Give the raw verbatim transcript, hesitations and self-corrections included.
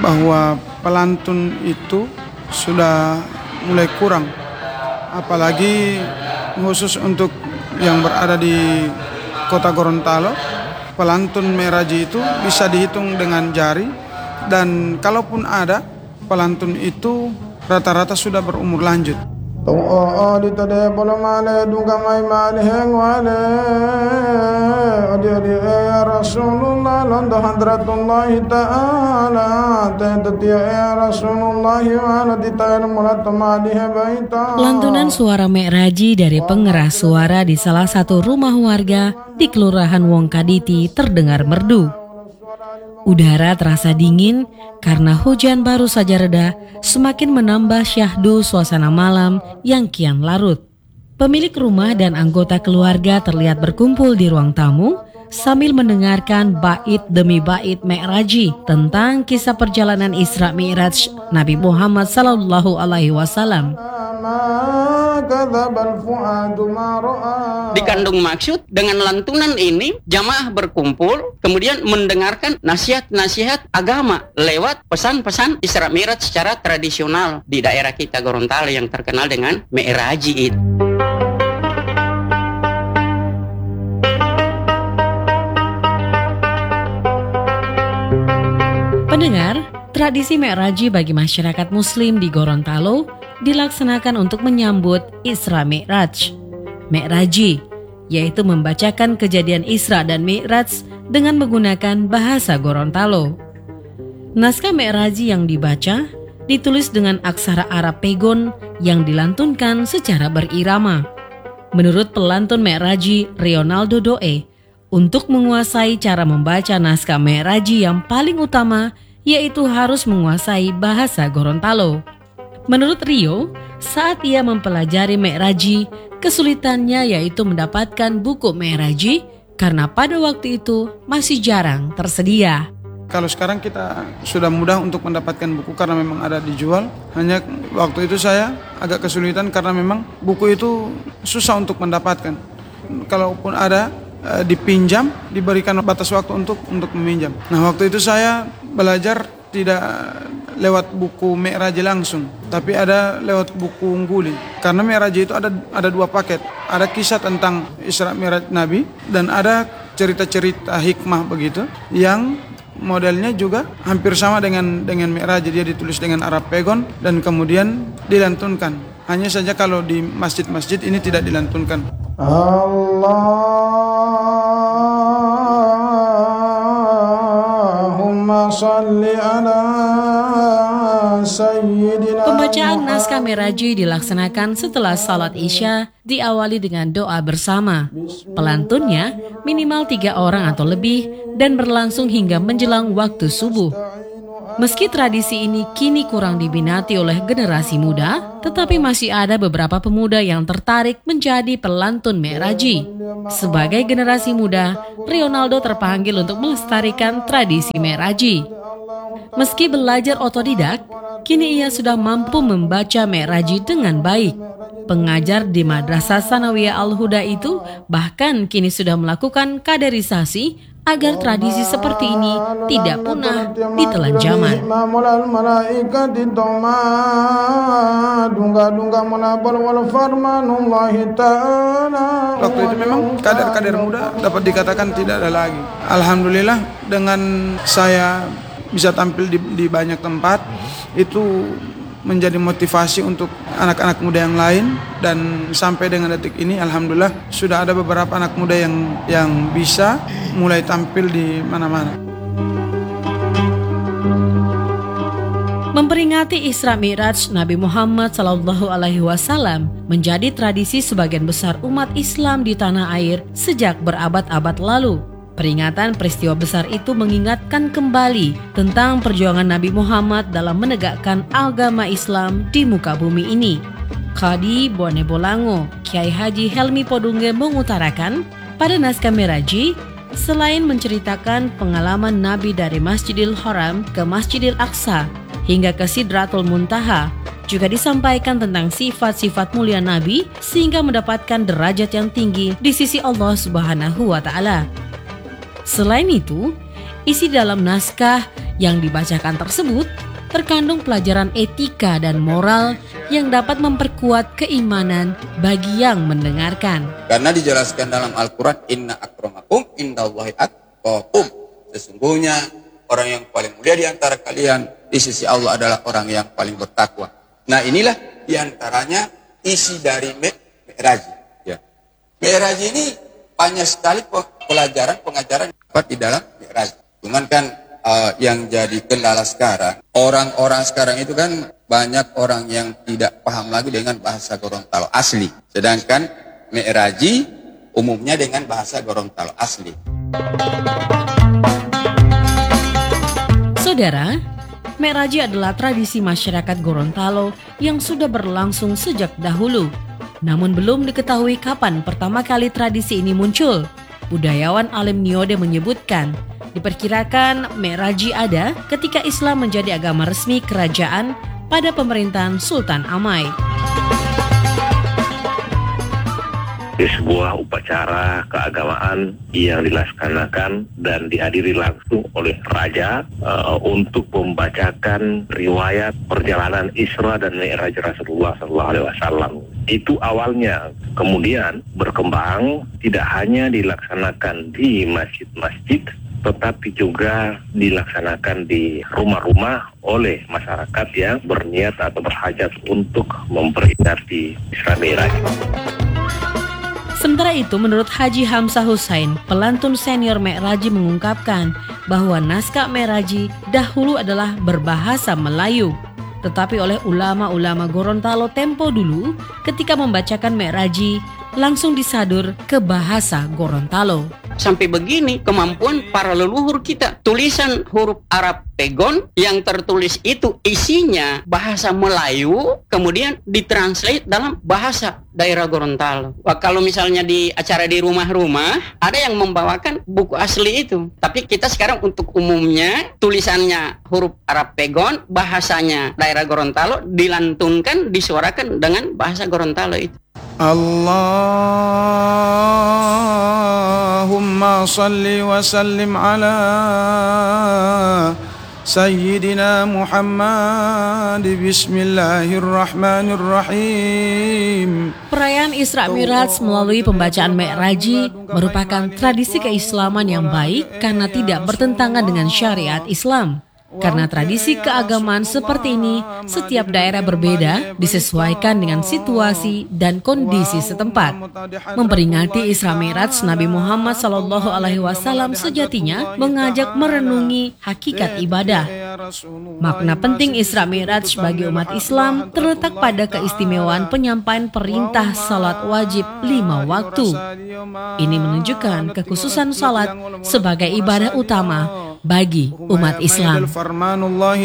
bahwa pelantun itu sudah mulai kurang, apalagi khusus untuk yang berada di kota Gorontalo. Pelantun Mi'raji itu bisa dihitung dengan jari, dan kalaupun ada pelantun itu rata-rata sudah berumur lanjut. Lantunan suara Mi'raji dari pengeras suara di salah satu rumah warga di Kelurahan Wongkaditi terdengar merdu. Udara terasa dingin karena hujan baru saja reda, semakin menambah syahdu suasana malam yang kian larut. Pemilik rumah dan anggota keluarga terlihat berkumpul di ruang tamu sambil mendengarkan bait demi bait Mi'raji tentang kisah perjalanan Isra Mi'raj Nabi Muhammad sallallahu alaihi wasallam. Dikandung maksud dengan lantunan ini jamaah berkumpul kemudian mendengarkan nasihat-nasihat agama lewat pesan-pesan Isra Mi'raj secara tradisional di daerah kita Gorontalo yang terkenal dengan Mi'raji itu. Pendengar, tradisi Mi'raji bagi masyarakat muslim di Gorontalo dilaksanakan untuk menyambut Isra Mi'raj. Mi'raji, yaitu membacakan kejadian Isra dan Mi'raj dengan menggunakan bahasa Gorontalo. Naskah Mi'raji yang dibaca ditulis dengan aksara Arab Pegon yang dilantunkan secara berirama. Menurut pelantun Mi'raji Rionaldo Doe, untuk menguasai cara membaca naskah Mi'raji yang paling utama yaitu harus menguasai bahasa Gorontalo. Menurut Rio, saat ia mempelajari Mi'raji, kesulitannya yaitu mendapatkan buku Mi'raji karena pada waktu itu masih jarang tersedia. Kalau sekarang kita sudah mudah untuk mendapatkan buku karena memang ada dijual. Hanya waktu itu saya agak kesulitan karena memang buku itu susah untuk mendapatkan. Kalaupun ada, dipinjam, diberikan batas waktu untuk untuk meminjam. Nah, waktu itu saya belajar tidak lewat buku Mi'raji langsung, tapi ada lewat buku Ungguli. Karena Mi'raji itu ada ada dua paket. Ada kisah tentang Isra Mi'raj Nabi dan ada cerita-cerita hikmah begitu yang modelnya juga hampir sama dengan dengan Mi'raji. Dia ditulis dengan Arab Pegon dan kemudian dilantunkan. Hanya saja kalau di masjid-masjid ini tidak dilantunkan. Allahumma salli ala sayyidina. Pembacaan naskah Mi'raji dilaksanakan setelah salat Isya, diawali dengan doa bersama. Pelantunnya minimal tiga orang atau lebih dan berlangsung hingga menjelang waktu subuh. Meski tradisi ini kini kurang diminati oleh generasi muda, tetapi masih ada beberapa pemuda yang tertarik menjadi pelantun Mi'raji. Sebagai generasi muda, Rionaldo terpanggil untuk melestarikan tradisi Mi'raji. Meski belajar otodidak, kini ia sudah mampu membaca Mi'raji dengan baik. Pengajar di Madrasah Sanawiyah Al-Huda itu bahkan kini sudah melakukan kaderisasi agar tradisi seperti ini tidak punah ditelan zaman. Waktu itu memang kader-kader muda dapat dikatakan tidak ada lagi. Alhamdulillah dengan saya bisa tampil di, di banyak tempat, itu menjadi motivasi untuk anak-anak muda yang lain, dan sampai dengan detik ini alhamdulillah sudah ada beberapa anak muda yang yang bisa mulai tampil di mana-mana. Memperingati Isra Mi'raj Nabi Muhammad sallallahu alaihi wasallam menjadi tradisi sebagian besar umat Islam di tanah air sejak berabad-abad lalu. Peringatan peristiwa besar itu mengingatkan kembali tentang perjuangan Nabi Muhammad dalam menegakkan agama Islam di muka bumi ini. Qadi Bone Bolango, Kiai Haji Helmi Podunge mengutarakan, pada naskah Mi'raji, selain menceritakan pengalaman Nabi dari Masjidil Haram ke Masjidil Aqsa hingga ke Sidratul Muntaha, juga disampaikan tentang sifat-sifat mulia Nabi sehingga mendapatkan derajat yang tinggi di sisi Allah Subhanahu wa Ta'ala. Selain itu, isi dalam naskah Yang dibacakan tersebut terkandung pelajaran etika dan moral yang dapat memperkuat keimanan bagi yang mendengarkan. Karena dijelaskan dalam Al-Quran, inna akramakum indallahi atqakum. Sesungguhnya orang yang paling mulia di antara kalian di sisi Allah adalah orang yang paling bertakwa. Nah, inilah diantaranya isi dari Mi'raj. Ya. Mi'raj ini banyak sekali pelajaran pengajaran dapat di dalam Mi'raj. Cuman kan Uh, yang jadi kendala sekarang, orang-orang sekarang itu kan banyak orang yang tidak paham lagi dengan bahasa Gorontalo asli. Sedangkan Mi'raji umumnya dengan bahasa Gorontalo asli. Saudara, Mi'raji adalah tradisi masyarakat Gorontalo yang sudah berlangsung sejak dahulu. Namun belum diketahui kapan pertama kali tradisi ini muncul. Budayawan Alim Niode menyebutkan, diperkirakan Mi'raji ada ketika Islam menjadi agama resmi kerajaan pada pemerintahan Sultan Amai. Sebuah upacara keagamaan yang dilaksanakan dan dihadiri langsung oleh raja uh, untuk membacakan riwayat perjalanan Isra dan Mi'raj Rasulullah shallallahu alaihi wasallam. Itu awalnya, kemudian berkembang tidak hanya dilaksanakan di masjid-masjid, tetapi juga dilaksanakan di rumah-rumah oleh masyarakat yang berniat atau berhajat untuk memperingati Isra Mi'raj. Sementara itu, menurut Haji Hamzah Hussein, pelantun senior Mi'raji mengungkapkan bahwa naskah Mi'raji dahulu adalah berbahasa Melayu. Tetapi oleh ulama-ulama Gorontalo tempo dulu, ketika membacakan Mi'raji, langsung disadur ke bahasa Gorontalo. Sampai begini kemampuan para leluhur kita. Tulisan huruf Arab pegon yang tertulis itu isinya bahasa Melayu, kemudian ditranslate dalam bahasa daerah Gorontalo. Wah, kalau misalnya di acara di rumah-rumah, ada yang membawakan buku asli itu. Tapi kita sekarang untuk umumnya, tulisannya huruf Arab pegon, bahasanya daerah Gorontalo, dilantunkan, disuarakan dengan bahasa Gorontalo itu. Allahumma salli wa sallim ala Sayyidina Muhammad. Bismillahirrahmanirrahim. Perayaan Isra Mi'raj melalui pembacaan Mi'raji merupakan tradisi keislaman yang baik karena tidak bertentangan dengan syariat Islam. Karena tradisi keagamaan seperti ini, setiap daerah berbeda disesuaikan dengan situasi dan kondisi setempat. Memperingati Isra Mi'raj Nabi Muhammad shallallahu alaihi wasallam sejatinya mengajak merenungi hakikat ibadah. Makna penting Isra Mi'raj bagi umat Islam terletak pada keistimewaan penyampaian perintah salat wajib lima waktu. Ini menunjukkan kekhususan salat sebagai ibadah utama bagi umat Islam.